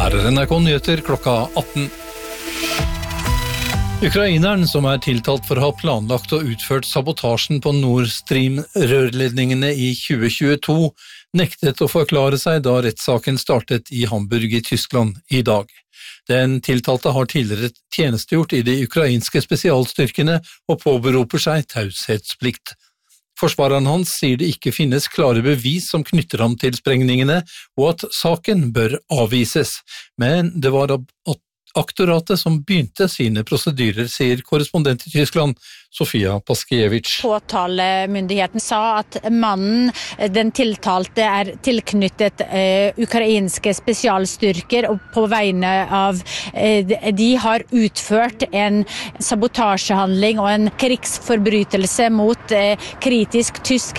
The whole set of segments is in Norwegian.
Her NRK Nyheter klokka 18. Ukraineren som tiltalt for å ha planlagt og utført sabotasjen på Nord Stream-rørledningene i 2022, nektet å forklare seg da rettssaken startet i Hamburg i Tyskland i dag. Den tiltalte har tidligere tjenestegjort i de ukrainske spesialstyrkene og påberoper seg taushetsplikt. Forsvareren hans sier det ikke finnes klare bevis som knytter ham til sprengningene, og at saken bør avvises. Men det var aktoratet som begynte sine prosedyrer, sier korrespondent i Tyskland, Sofia Paskiewicz. Påtalemyndigheten sa at mannen, den tiltalte, tilknyttet ukrainske spesialstyrker, og på vegne av de har utført en sabotasjehandling og en krigsforbrytelse mot kritisk tysk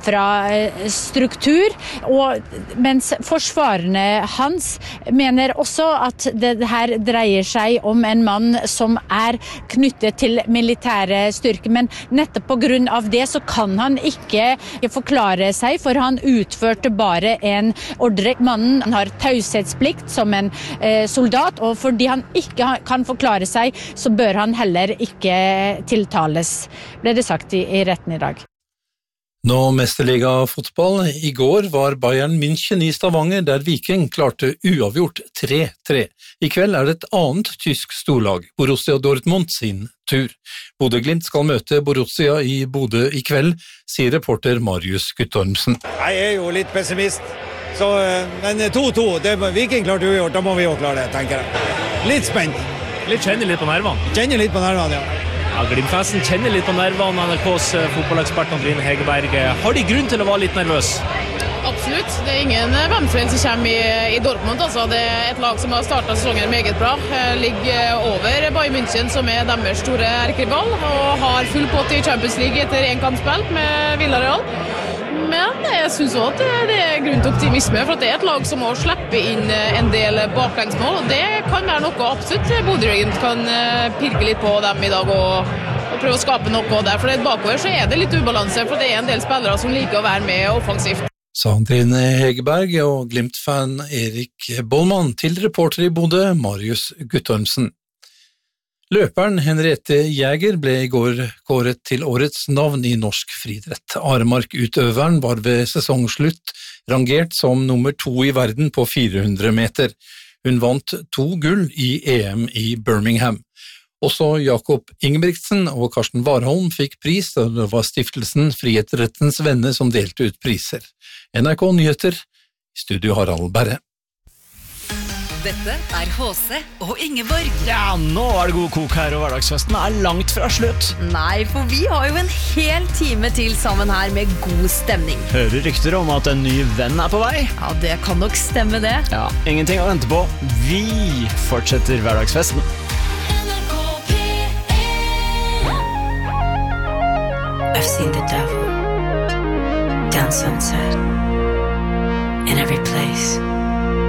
infrastruktur, og mens forsvarerne hans mener også at det her dreier seg om en mann som knyttet til militære styrker, men nettopp på grunn av det så kan han ikke forklare seg, for han utførte bare en ordre. Mannen har taushetsplikt som en soldat, og fordi han ikke kan forklare seg, så bør han heller ikke tiltales, ble det sagt i retten i dag. Nå mesterliga-fotball. I går var Bayern München i Stavanger, der Viking klarte uavgjort 3-3. I kveld det et annet tysk storlag, Borussia Dortmund, sin tur. Bodø/Glimt skal møte Borussia i Bodø i kveld, sier reporter Marius Guttormsen. Jeg jo litt pessimist, men 2-2, Viking klarte uavgjort, da må vi jo klare det, tenker jeg. Litt spent. Kjenner litt på nervene. Kjenner litt på nervene, ja. Ja, Glimt-fansen kjenner litt på nervene. NRKs fotballekspert Trine Hegerberg. Har de grunn til å være litt nervøs? Absolutt. Det ingen vemfrel som kommer i Dortmund. Altså. Det et lag som har startet sesongen meget bra. Ligger over Bayern München, som deres store erkerival, og har full pott i Champions League etter en kampspill med Villarreal. Men jeg synes også at det grunn til optimisme, for at det et lag som må slippe inn en del baklengsmål, og det kan være noe absolutt Bodø/Glimt kan pirke litt på dem i dag og prøve å skape noe der. For bakover så det litt ubalanse, for det en del spillere som liker å være med offensivt. Sa Trine Hegerberg og Glimt-fan Erik Bollmann til reporter i Bodø, Marius Guttormsen. Løperen Henriette Jæger ble i går kåret til årets navn i norsk friidrett. Aremark-utøveren var ved sesongslutt rangert som nummer 2 i verden på 400 meter. Hun vant 2 gull i EM i Birmingham. Også Jakob Ingebrigtsen og Karsten Warholm fikk pris, da det var stiftelsen Friidrettens Venner som delte ut priser. NRK Nyheter, i studio Harald Berre. Dette HC og Ingeborg. Ja, nå det god kok her, og hverdagsfesten langt fra slutt. Nei, for vi har jo en hel time til sammen her med god stemning. Hører rykter om at en ny venn på vei? Ja, det kan nok stemme det. Ja, ingenting å vente på. Vi fortsetter hverdagsfesten. I've seen the devil down sunset in every place.